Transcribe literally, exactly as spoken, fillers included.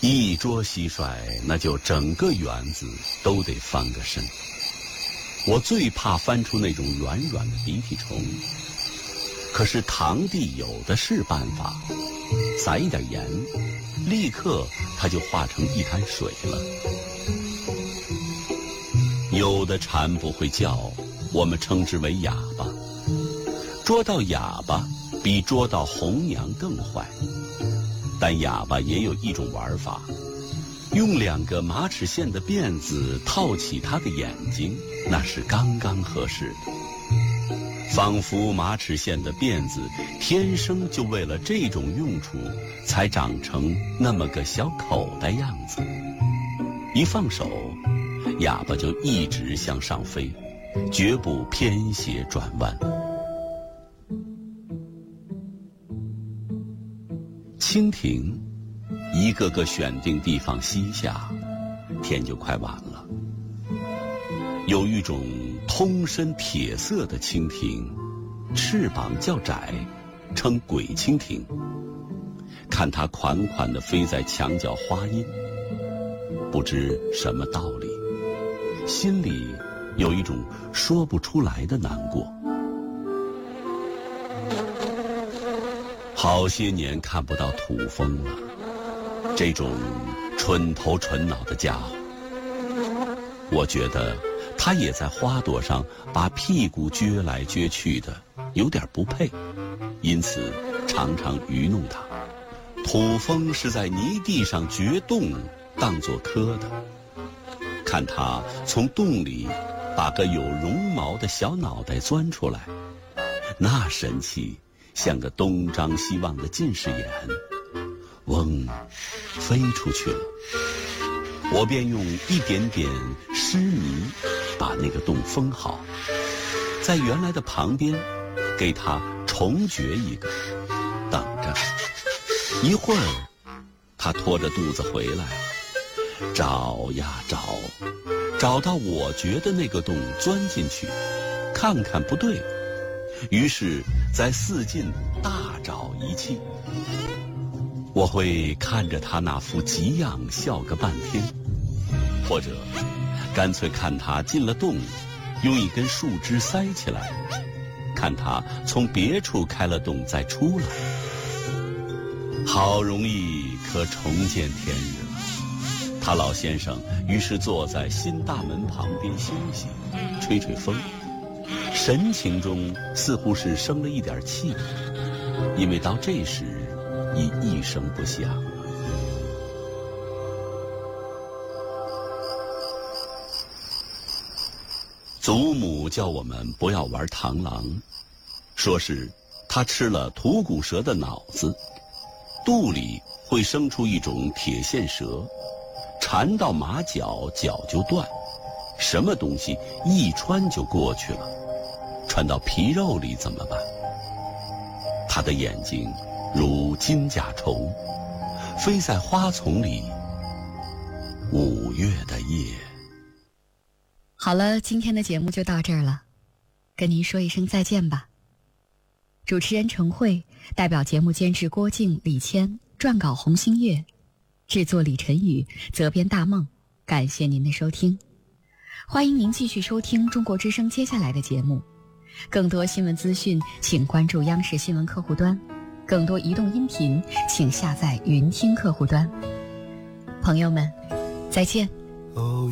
一捉蟋蟀，那就整个园子都得翻个身。我最怕翻出那种软软的鼻涕虫，可是堂弟有的是办法，撒一点盐，立刻它就化成一滩水了。有的蝉不会叫，我们称之为哑巴。捉到哑巴比捉到红娘更坏，但哑巴也有一种玩法，用两个马齿苋的辫子套起它的眼睛，那是刚刚合适的。仿佛马齿苋的辫子天生就为了这种用处才长成那么个小口袋样子，一放手，哑巴就一直向上飞，绝不偏斜转弯。蜻蜓一个个选定地方栖下，天就快晚了。有一种通身铁色的蜻蜓，翅膀较窄，称鬼蜻蜓。看它款款地飞在墙角花荫，不知什么道理，心里有一种说不出来的难过。好些年看不到土蜂了，这种蠢头蠢脑的家伙，我觉得他也在花朵上把屁股撅来撅去的，有点不配，因此常常愚弄他。土蜂是在泥地上掘洞当作磕的，看他从洞里把个有绒毛的小脑袋钻出来，那神气像个东张西望的近视眼，嗡，飞出去了。我便用一点点湿泥把那个洞封好，在原来的旁边给它重掘一个，等着。一会儿它拖着肚子回来，找呀找，找到我掘的那个洞钻进去，看看不对，于是在四近大找一气。我会看着他那副急样笑个半天，或者干脆看他进了洞，用一根树枝塞起来，看他从别处开了洞再出来。好容易可重见天日了。他老先生于是坐在新大门旁边休息，吹吹风，神情中似乎是生了一点气，因为到这时已一声不响了。祖母叫我们不要玩螳螂，说是他吃了土骨蛇的脑子，肚里会生出一种铁线蛇，缠到马脚，脚就断，什么东西一穿就过去了，穿到皮肉里怎么办？他的眼睛如金甲虫，飞在花丛里，五月的夜。 好了，今天的节目就到这儿了，跟您说一声再见吧。主持人程慧，代表节目监制郭靖、李谦，撰稿洪星月，制作李晨宇，责编大梦。感谢您的收听，欢迎您继续收听中国之声接下来的节目。更多新闻资讯请关注央视新闻客户端，更多移动音频请下载云听客户端。朋友们，再见。 哦